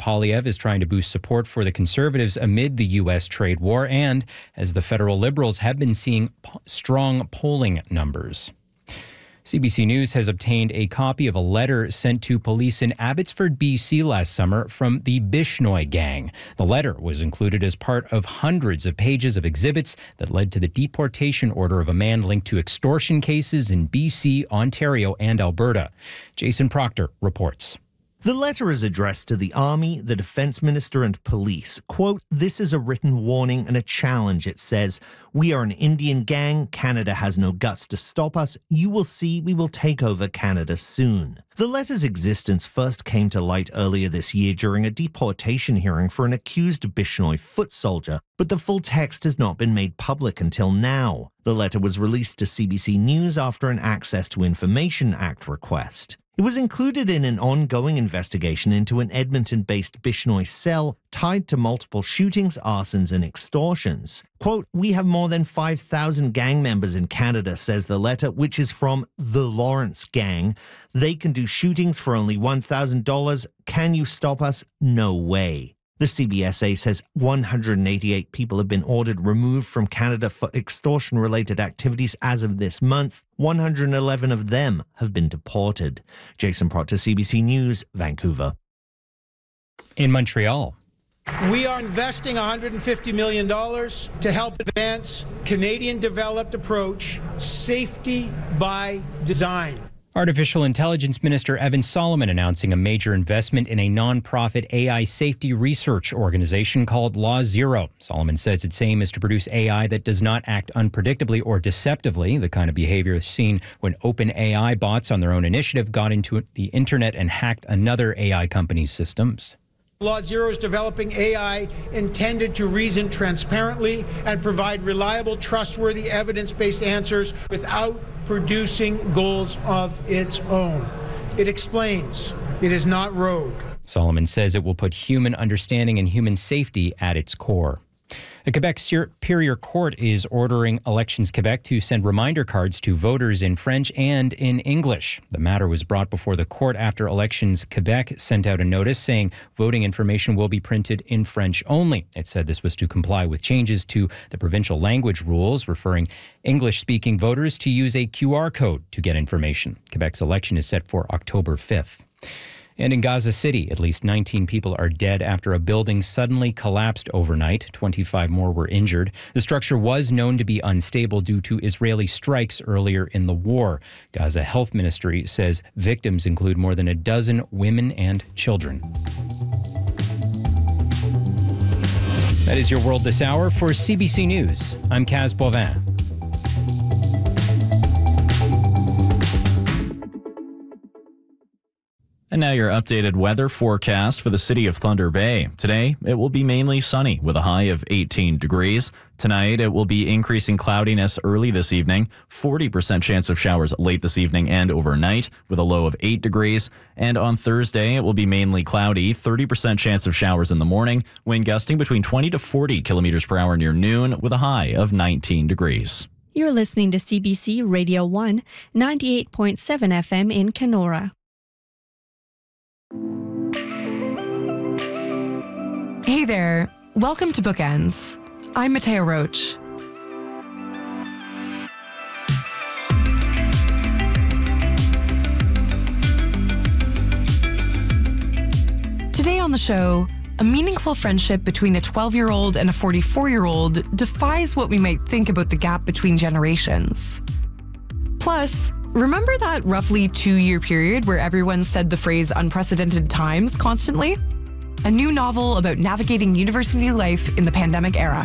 Poilievre is trying to boost support for the Conservatives amid the U.S. trade war and as the federal Liberals have been seeing strong polling numbers. CBC News has obtained a copy of a letter sent to police in Abbotsford, BC last summer from the Bishnoi gang. The letter was included as part of hundreds of pages of exhibits that led to the deportation order of a man linked to extortion cases in BC, Ontario, and Alberta. Jason Proctor reports. The letter is addressed to the Army, the Defence Minister and police. Quote, "This is a written warning and a challenge," it says. "We are an Indian gang. Canada has no guts to stop us. You will see we will take over Canada soon." The letter's existence first came to light earlier this year during a deportation hearing for an accused Bishnoi foot soldier, but the full text has not been made public until now. The letter was released to CBC News after an Access to Information Act request. It was included in an ongoing investigation into an Edmonton-based Bishnoi cell tied to multiple shootings, arsons, and extortions. Quote, "We have more than 5,000 gang members in Canada," says the letter, which is from the Lawrence Gang. "They can do shootings for only $1,000. Can you stop us? No way." The CBSA says 188 people have been ordered removed from Canada for extortion-related activities as of this month. 111 of them have been deported. Jason Proctor, CBC News, Vancouver. In Montreal. We are investing $150 million to help advance Canadian-developed approach, safety by design. Artificial Intelligence Minister Evan Solomon announcing a major investment in a non-profit AI safety research organization called Law Zero. Solomon says its aim is to produce AI that does not act unpredictably or deceptively, the kind of behavior seen when OpenAI bots on their own initiative got into the internet and hacked another AI company's systems. Law Zero is developing AI intended to reason transparently and provide reliable, trustworthy, evidence-based answers without producing goals of its own. It explains. It is not rogue. Solomon says it will put human understanding and human safety at its core. The Quebec Superior Court is ordering Elections Quebec to send reminder cards to voters in French and in English. The matter was brought before the court after Elections Quebec sent out a notice saying voting information will be printed in French only. It said this was to comply with changes to the provincial language rules, referring English-speaking voters to use a QR code to get information. Quebec's election is set for October 5th. And in Gaza City, at least 19 people are dead after a building suddenly collapsed overnight. 25 more were injured. The structure was known to be unstable due to Israeli strikes earlier in the war. Gaza Health Ministry says victims include more than a dozen women and children. That is your world this hour. For CBC News, I'm Kaz Bovin. And now your updated weather forecast for the city of Thunder Bay. Today, it will be mainly sunny with a high of 18 degrees. Tonight, it will be increasing cloudiness early this evening, 40% chance of showers late this evening and overnight with a low of 8 degrees. And on Thursday, it will be mainly cloudy, 30% chance of showers in the morning, wind gusting between 20 to 40 kilometers per hour near noon with a high of 19 degrees. You're listening to CBC Radio 1, 98.7 FM in Kenora. Hey there, welcome to Bookends. I'm Mateo Roach. Today on the show, a meaningful friendship between a 12-year-old and a 44-year-old defies what we might think about the gap between generations. Plus, remember that roughly 2-year period where everyone said the phrase unprecedented times constantly? A new novel about navigating university life in the pandemic era.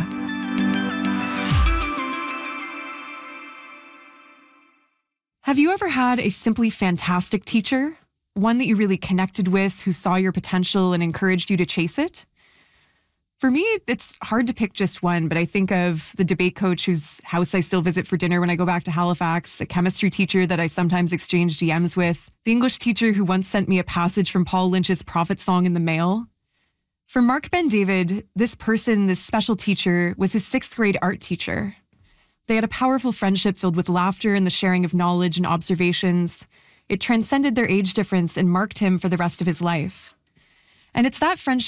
Have you ever had a simply fantastic teacher? One that you really connected with, who saw your potential and encouraged you to chase it? For me, it's hard to pick just one, but I think of the debate coach whose house I still visit for dinner when I go back to Halifax, a chemistry teacher that I sometimes exchange DMs with, the English teacher who once sent me a passage from Paul Lynch's Prophet Song in the mail. For Mark Ben-David, this person, this special teacher, was his 6th grade art teacher. They had a powerful friendship filled with laughter and the sharing of knowledge and observations. It transcended their age difference and marked him for the rest of his life. And it's that friendship